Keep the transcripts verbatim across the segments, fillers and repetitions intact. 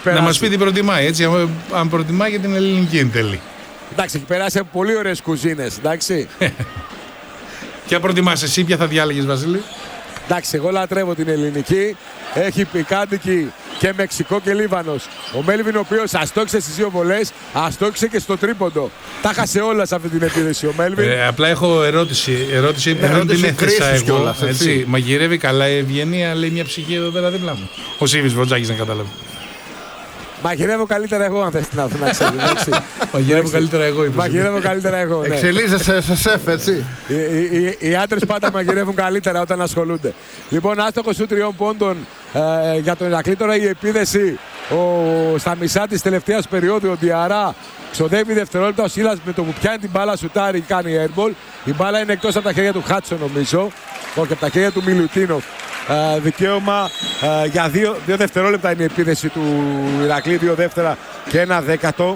να μας πει τι προτιμάει, έτσι, αν προτιμάει για την ελληνική εν τέλει. Εντάξει, έχει περάσει από πολύ ωραίες κουζίνες, εντάξει. Ποια προτιμάς εσύ, ποια θα διάλεγες, Βασίλη? Εντάξει, εγώ λατρεύω την ελληνική. Έχει πικάντικη και Μεξικό και Λίβανος. Ο Μέλβιν, ο οποίος αστόχησε στις δύο βολές, αστόχησε και στο τρίποντο. Τα χάσε όλα σε αυτή την επίδεση ο Μέλβιν. Ε, απλά έχω ερώτηση. Ερώτηση που δεν την έθεσα εγώ. Κιόλας, έτσι. Έτσι. Μαγειρεύει καλά η Ευγενία, λέει μια ψυχή εδώ πέρα δίπλα μου. Ο Σίβης Βοτζάκης να καταλάβει. Μαγειρεύω καλύτερα εγώ, αν θες την να ξέρει. Μαγειρεύω καλύτερα εγώ, είπες. Μαγειρεύω καλύτερα εγώ. Ναι. Εξελίσσεσαι σε σεφ, έτσι. Οι, οι, οι άντρες πάντα μαγειρεύουν καλύτερα όταν ασχολούνται. Λοιπόν, άστοχο σου τριών πόντων ε, για τον Ηρακλή. Τώρα η επίδεση ο, στα μισά της τελευταίας περίοδου. Ο Διαρά ξοδεύει δευτερόλεπτα. Ο Σίλας με το που πιάνει την μπάλα σουτάρει κάνει airball. Η μπάλα είναι εκτός από τα χέρια του Χάτσον, νομίζω. Όχι, από τα χέρια του Μιλουτίνοφ. Uh, δικαίωμα uh, για δύο, δύο δευτερόλεπτα είναι η επίδεση του Ηρακλή, δύο δεύτερα και ένα δέκατο.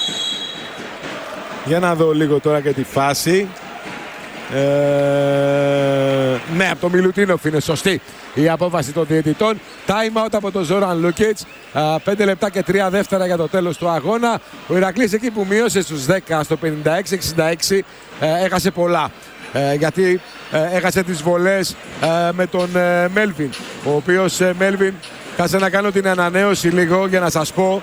Για να δω λίγο τώρα και τη φάση. Uh, ναι, από το Μιλουτίνοφ είναι σωστή η απόφαση των διαιτητών. Time out από τον Ζόραν Λούκιτς. Uh, πέντε λεπτά και τρία δεύτερα για το τέλος του αγώνα. Ο Ηρακλής εκεί που μείωσε στους δέκα στο πενήντα έξι εξήντα έξι uh, έχασε πολλά. Ε, γιατί ε, έχασε τις βολές ε, με τον ε, Μέλβιν, ο οποίος ε, Μέλβιν, κάτσε να κάνω την ανανέωση λίγο για να σας πω,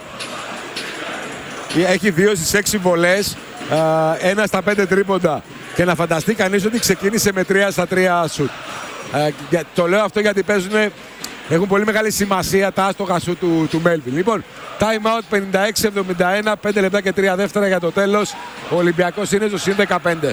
έχει δύο στις έξι βολές, ε, ένα στα πέντε τρίποντα και να φανταστεί κανείς ότι ξεκίνησε με τρία στα τρία σουτ. Ε, το λέω αυτό γιατί παίζουν, έχουν πολύ μεγάλη σημασία τα άστοχα σουτ του, του Μέλβιν. Λοιπόν, time out πενήντα έξι εβδομήντα ένα, πέντε λεπτά και τρία δεύτερα για το τέλος. Ο Ολυμπιακός είναι στο συν δεκαπέντε.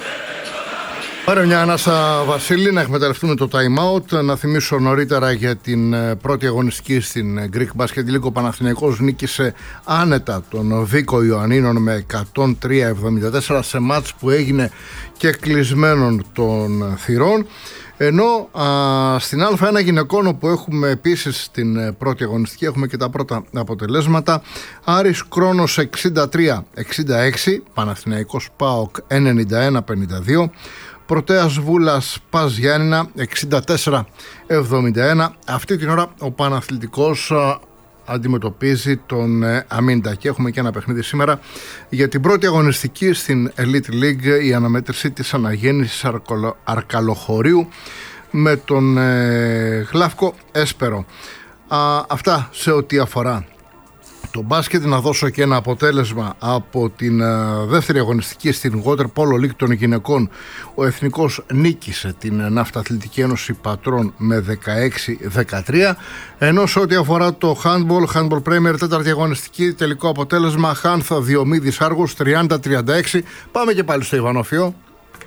Πάρε μια ανάσα, Βασίλη, να εκμεταλλευτούμε το time out. Να θυμίσω νωρίτερα για την πρώτη αγωνιστική στην Greek Basket League. Ο Παναθηναϊκός νίκησε άνετα τον Βίκο Ιωαννίνων με εκατόν τρία εβδομήντα τέσσερα σε μάτς που έγινε και κλεισμένων των θυρών. Ενώ α, στην Α ένα γυναικών, όπου έχουμε επίσης την πρώτη αγωνιστική, έχουμε και τα πρώτα αποτελέσματα. Άρης Κρόνος εξήντα τρία εξήντα έξι, Παναθηναϊκός ΠΑΟΚ ενενήντα ένα πενήντα δύο, Πρωτέας Βούλας Πας Γιάννηνα εξήντα τέσσερα εβδομήντα ένα. Αυτή την ώρα ο Παναθλητικός α, αντιμετωπίζει τον ε, Αμίντα και έχουμε και ένα παιχνίδι σήμερα για την πρώτη αγωνιστική στην Elite League, η αναμέτρηση της αναγέννησης Αρκολο, Αρκαλοχωρίου με τον ε, Γλαύκο Έσπερο. Α, αυτά σε ό,τι αφορά το μπάσκετ. Να δώσω και ένα αποτέλεσμα από την uh, δεύτερη αγωνιστική στην Water Polo League των γυναικών. Ο Εθνικός νίκησε την Ναυταθλητική Ένωση Πατρών με δεκαέξι δεκατρία, ενώ σε ό,τι αφορά το Handball, Handball Premier τέταρτη αγωνιστική, τελικό αποτέλεσμα Χάνθα Διομήδης Άργος τριάντα τριάντα έξι. Πάμε και πάλι στο Ιβανόφιο.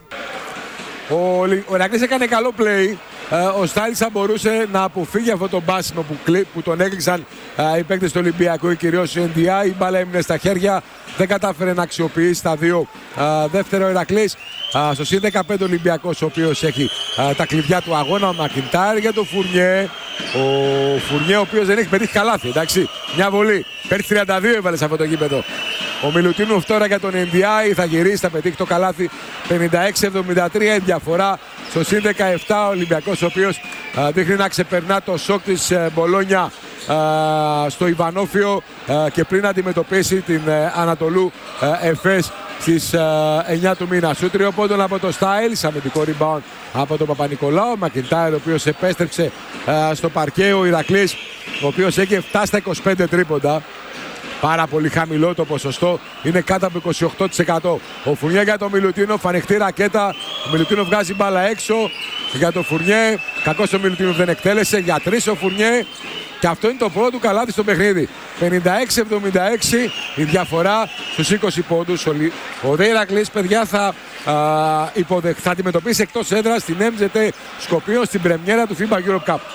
Ο, ο Ηρακλής έκανε καλό play. Ο Στάιλς θα μπορούσε να αποφύγει αυτό το μπάσιμο που, κλει, που τον έκλεισαν οι παίκτες του Ολυμπιακού, κυρίως ο Εν Ντι Άι. Η μπάλα έμεινε στα χέρια, δεν κατάφερε να αξιοποιήσει τα δύο. Δεύτερο ο Ηρακλής, στο συν δεκαπέντε Ολυμπιακός, ο οποίος έχει τα κλειδιά του αγώνα. Ο Μακιντάρ για τον Φουρνιέ. Ο Φουρνιέ, ο οποίος δεν έχει πετύχει καλάθι, εντάξει. Μια βολή. Πέρσι τριάντα δύο έβαλε σε αυτό το γήπεδο. Ο Μιλουτίνοφ τώρα για τον Εν Ντι Άι θα γυρίσει, θα πετύχει το καλάθι. πενήντα έξι εβδομήντα τρία η διαφορά στο συν δεκαεπτά. Ο Ολυμπιακός, ο οποίος α, δείχνει να ξεπερνά το σοκ της ε, Μπολόνια α, στο Ιβανόφιο α, και πριν αντιμετωπίσει την ε, Ανατολού ε, Εφές στις ε, εννιά του μήνα. Σου τριών πόντων από το Στάιλς, αμυντικό rebound από τον Παπα-Νικολάου. Μακιντάιρ, ο οποίος επέστρεψε ε, στο παρκέ. Ο Ηρακλής, ο οποίος έχει επτά στα είκοσι πέντε τρίποντα. Πάρα πολύ χαμηλό το ποσοστό, είναι κάτω από είκοσι οκτώ τοις εκατό. Ο Φουρνιέ για τον Μιλουτίνοφ, ανοιχτή ρακέτα. Ο Μιλουτίνοφ βγάζει μπάλα έξω για τον Φουρνιέ. Κακός ο Μιλουτίνοφ, δεν εκτέλεσε. Για τρεις ο Φουρνιέ. Και αυτό είναι το πρώτο του καλάθι στο παιχνίδι. πενήντα έξι εβδομήντα έξι η διαφορά στους είκοσι πόντους. Ο Δε Ηρακλής, παιδιά, θα, α, υποδεχ, θα αντιμετωπίσει εκτός έδρας στην εμ τζετ Σκοπίων στην πρεμιέρα του φίμπα Europe Cup.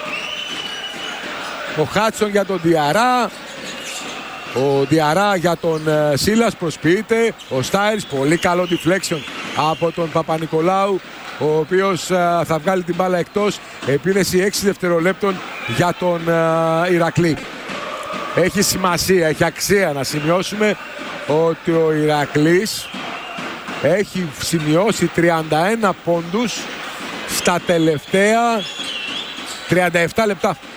Ο Χάτσον για τον Διαρά. Ο Διαρά για τον uh, Σίλας προσποιείται. Ο Στάιλς, πολύ καλό deflection από τον Παπα-Νικολάου, ο οποίος uh, θα βγάλει την μπάλα εκτός. Επίδεση έξι δευτερολέπτων για τον uh, Ηρακλή. Έχει σημασία, έχει αξία να σημειώσουμε ότι ο Ηρακλής έχει σημειώσει τριάντα ένα πόντους στα τελευταία τριάντα επτά λεπτά.